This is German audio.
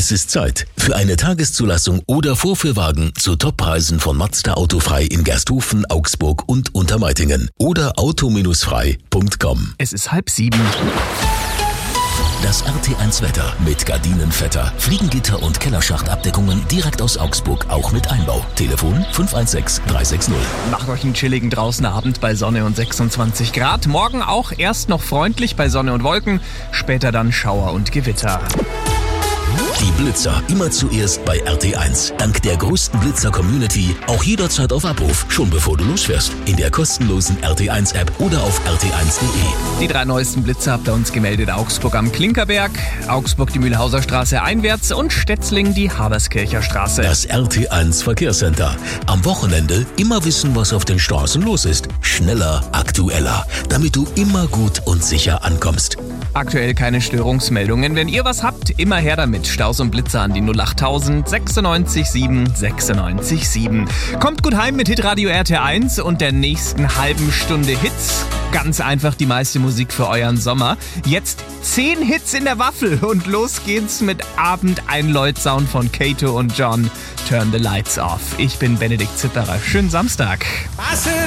Es ist Zeit für eine Tageszulassung oder Vorführwagen zu Toppreisen von Mazda Autofrei in Gersthofen, Augsburg und Untermeitingen oder auto-frei.com. Es ist 6:30. Das RT1 Wetter mit Gardinenvetter, Fliegengitter und Kellerschachtabdeckungen direkt aus Augsburg, auch mit Einbau. Telefon 516 360. Macht euch einen chilligen draußen Abend bei Sonne und 26 Grad. Morgen auch erst noch freundlich bei Sonne und Wolken, später dann Schauer und Gewitter. Die Blitzer immer zuerst bei RT1. Dank der größten Blitzer-Community auch jederzeit auf Abruf, schon bevor du losfährst. In der kostenlosen RT1-App oder auf rt1.de. Die 3 neuesten Blitzer habt ihr uns gemeldet. Augsburg am Klinkerberg, Augsburg die Mühlhauser Straße einwärts und Stetzling die Haberskircher Straße. Das RT1 Verkehrscenter. Am Wochenende immer wissen, was auf den Straßen los ist. Schneller, aktueller, damit du immer gut und sicher ankommst. Aktuell keine Störungsmeldungen. Wenn ihr was habt, immer her damit. Staus und Blitzer an die 08000 96 7 96 7. Kommt gut heim mit Hitradio RT1 und der nächsten halben Stunde Hits. Ganz einfach die meiste Musik für euren Sommer. Jetzt 10 Hits in der Waffel und los geht's mit Abendeinläut-Sound von Kato und John. Turn the Lights Off. Ich bin Benedikt Zipperer. Schönen Samstag.